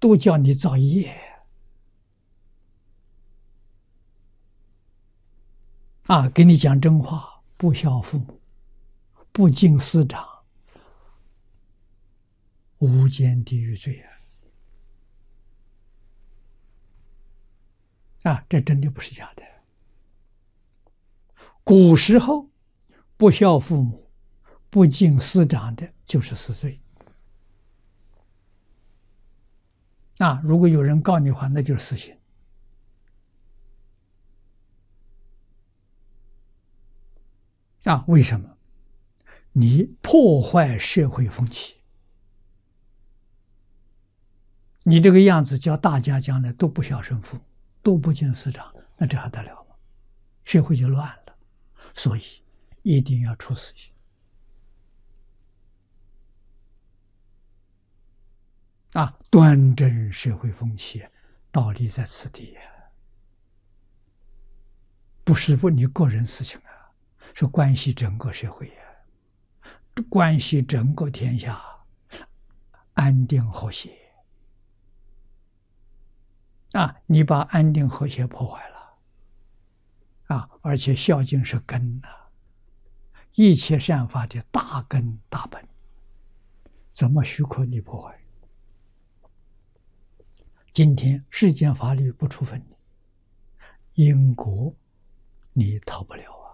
都叫你造业啊！给你讲真话，不孝父母，不敬师长，无间地狱罪啊！这真的不是假的。古时候不孝父母、不敬师长的，就是死罪。啊，如果有人告你的话，那就是死刑。啊，为什么？你破坏社会风气，你这个样子叫大家将来都不孝顺父母，都不敬师长，那这还得了吗？社会就乱了。所以一定要处死刑。啊，端正社会风气，道理在此地呀，不是你个人事情啊，是关系整个社会呀，关系整个天下安定和谐。啊，你把安定和谐破坏了，啊，而且孝敬是根呐，一切善法的大根大本，怎么许可你破坏？今天世间法律不处分你，因果你逃不了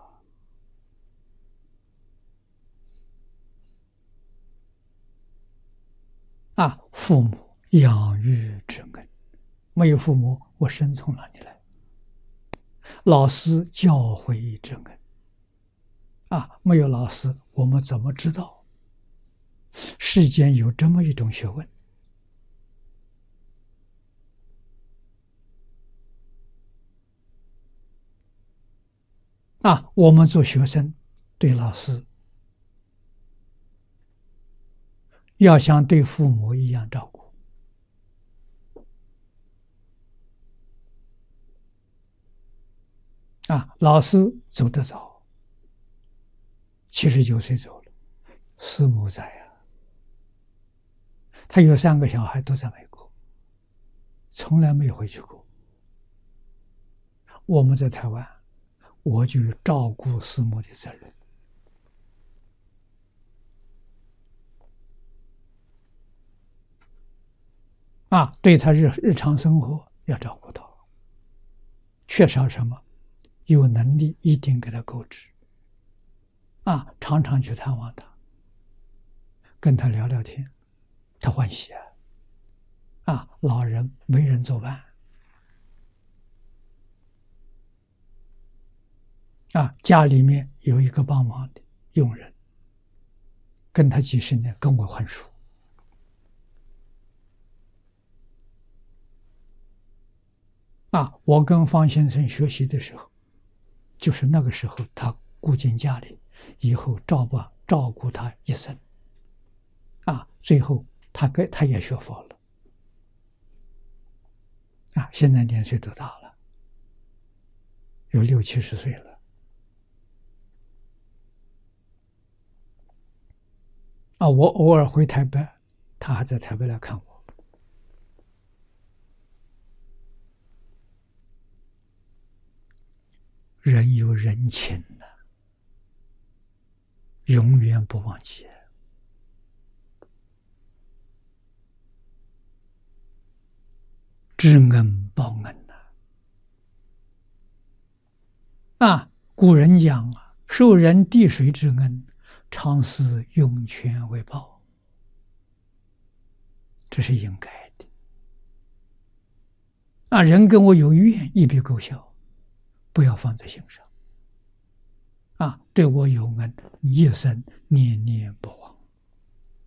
啊！啊，父母养育之恩，没有父母，我生从哪里来？老师教诲之恩，啊，没有老师，我们怎么知道世间有这么一种学问？啊，我们做学生，对老师要像对父母一样照顾。啊，老师走得早，79岁走了，师母在呀。他有3个小孩都在美国，从来没有回去过。我们在台湾，我就有照顾师母的责任。啊，对他日常生活要照顾到，缺少什么，有能力一定给他购置。啊，常常去探望他，跟他聊聊天，他欢喜啊。啊，老人没人作伴。啊，家里面有一个帮忙的佣人，跟他几十年，跟我很熟。啊，我跟方先生学习的时候，就是那个时候，他顾尽家里，以后照顾他一生。啊，最后他也学佛了。啊，现在年岁都大了，有60、70岁了。啊，我偶尔回台北，他还在台北来看我。人有人情的，永远不忘记。知恩报恩呐！啊，古人讲啊，受人滴水之恩，常思涌泉为报，这是应该的。啊，人跟我有怨，一笔勾销，不要放在心上。啊，对我有恩，一生念念不忘。